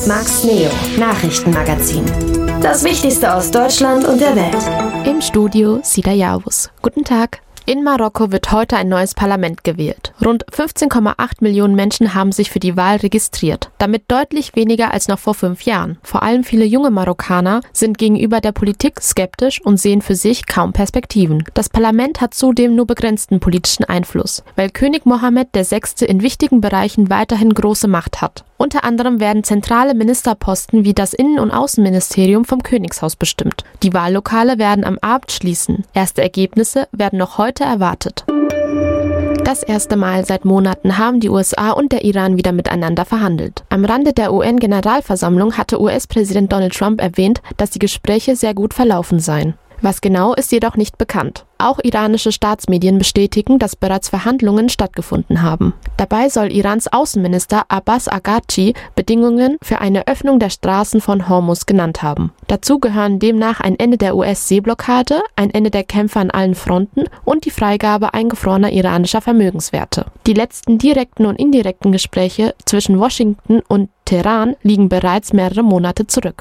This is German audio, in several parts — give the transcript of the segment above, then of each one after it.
Max Neo, Nachrichtenmagazin. Das Wichtigste aus Deutschland und der Welt. Im Studio Sida Yavuz. Guten Tag. In Marokko wird heute ein neues Parlament gewählt. Rund 15,8 Millionen Menschen haben sich für die Wahl registriert. Damit deutlich weniger als noch vor 5 Jahren. Vor allem viele junge Marokkaner sind gegenüber der Politik skeptisch und sehen für sich kaum Perspektiven. Das Parlament hat zudem nur begrenzten politischen Einfluss, weil König Mohammed VI. In wichtigen Bereichen weiterhin große Macht hat. Unter anderem werden zentrale Ministerposten wie das Innen- und Außenministerium vom Königshaus bestimmt. Die Wahllokale werden am Abend schließen. Erste Ergebnisse werden noch heute erwartet. Das erste Mal seit Monaten haben die USA und der Iran wieder miteinander verhandelt. Am Rande der UN-Generalversammlung hatte US-Präsident Donald Trump erwähnt, dass die Gespräche sehr gut verlaufen seien. Was genau ist jedoch nicht bekannt. Auch iranische Staatsmedien bestätigen, dass bereits Verhandlungen stattgefunden haben. Dabei soll Irans Außenminister Abbas Araghchi Bedingungen für eine Öffnung der Straßen von Hormuz genannt haben. Dazu gehören demnach ein Ende der US-Seeblockade, ein Ende der Kämpfe an allen Fronten und die Freigabe eingefrorener iranischer Vermögenswerte. Die letzten direkten und indirekten Gespräche zwischen Washington und Teheran liegen bereits mehrere Monate zurück.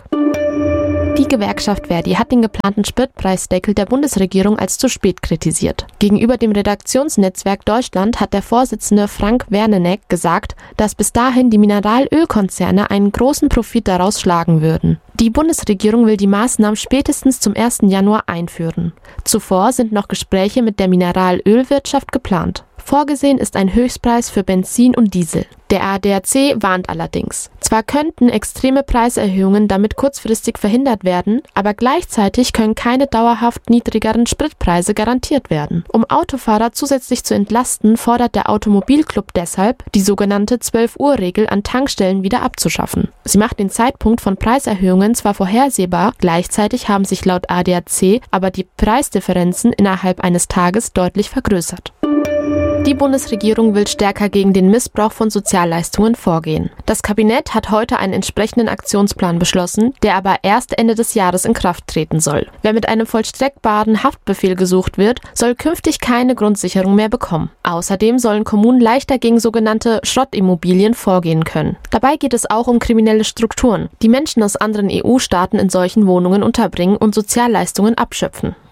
Die Gewerkschaft Verdi hat den geplanten Spritpreisdeckel der Bundesregierung als zu spät kritisiert. Gegenüber dem Redaktionsnetzwerk Deutschland hat der Vorsitzende Frank Werneneck gesagt, dass bis dahin die Mineralölkonzerne einen großen Profit daraus schlagen würden. Die Bundesregierung will die Maßnahmen spätestens zum 1. Januar einführen. Zuvor sind noch Gespräche mit der Mineralölwirtschaft geplant. Vorgesehen ist ein Höchstpreis für Benzin und Diesel. Der ADAC warnt allerdings. Zwar könnten extreme Preiserhöhungen damit kurzfristig verhindert werden, aber gleichzeitig können keine dauerhaft niedrigeren Spritpreise garantiert werden. Um Autofahrer zusätzlich zu entlasten, fordert der Automobilclub deshalb, die sogenannte 12-Uhr-Regel an Tankstellen wieder abzuschaffen. Sie macht den Zeitpunkt von Preiserhöhungen zwar vorhersehbar, gleichzeitig haben sich laut ADAC aber die Preisdifferenzen innerhalb eines Tages deutlich vergrößert. Die Bundesregierung will stärker gegen den Missbrauch von Sozialleistungen vorgehen. Das Kabinett hat heute einen entsprechenden Aktionsplan beschlossen, der aber erst Ende des Jahres in Kraft treten soll. Wer mit einem vollstreckbaren Haftbefehl gesucht wird, soll künftig keine Grundsicherung mehr bekommen. Außerdem sollen Kommunen leichter gegen sogenannte Schrottimmobilien vorgehen können. Dabei geht es auch um kriminelle Strukturen, die Menschen aus anderen EU-Staaten in solchen Wohnungen unterbringen und Sozialleistungen abschöpfen.